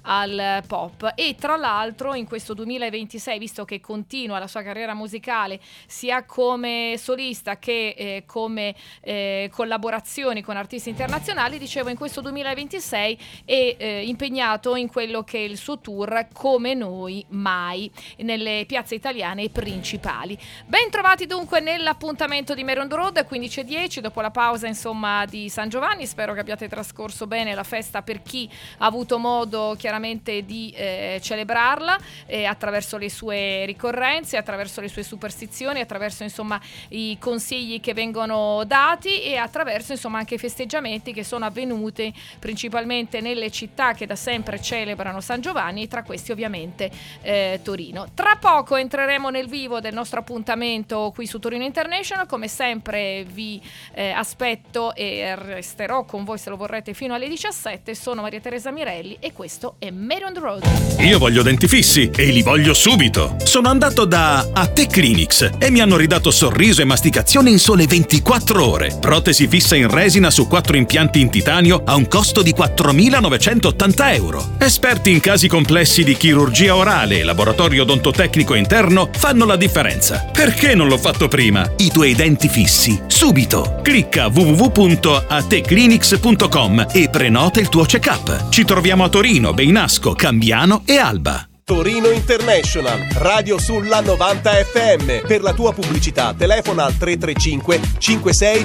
al pop. E tra l'altro in questo 2026, visto che continua la sua carriera musicale sia come solista che come collaborazioni con artisti internazionali, dicevo, in questo 2026 è impegnato in quello che è il suo tour Come Noi Mai nelle piazze italiane principali. Ben trovati dunque nell'appuntamento di Meron Road 15:10, dopo la pausa insomma di San Giovanni. Spero che abbiate trascorso bene la festa, per chi ha avuto modo chiaramente di celebrarla attraverso le sue ricorrenze, attraverso le sue superstizioni, attraverso insomma i consigli che vengono dati e attraverso insomma anche i festeggiamenti che sono avvenuti principalmente nelle città che da sempre celebrano San Giovanni, e tra questi ovviamente Torino. Tra poco entreremo nel vivo del nostro appuntamento qui su Torino International. Come sempre vi aspetto e resterò con voi se lo vorrete fino alle 17. Sono Maria Teresa Mirelli e questo è Made on the Road. Io voglio denti fissi e li voglio subito. Sono andato da A-Te Clinics e mi hanno ridato sorriso e masticazione in sole 24 ore. Protesi fissa in resina su 4 impianti in titanio a un costo di 4.980 euro. Esperti in casi complessi di chirurgia orale e laboratorio odontotecnico interno fanno la differenza. Perché non l'ho fatto prima? I tuoi denti fissi subito. Clicca www.ateclinics.com e prenota il tuo check-up. Ci troviamo a Torino, Beinasco, Cambiano e Alba. Torino International, radio sulla 90 FM. Per la tua pubblicità telefona al 335 56